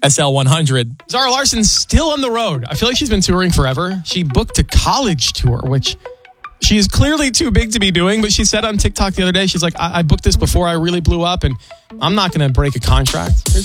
SL100. Zara Larson's still on the road. I feel like she's been touring forever. She booked a college tour, which she is clearly too big to be doing, but she said on TikTok the other day, she's like, I booked this before I really blew up, and I'm not going to break a contract.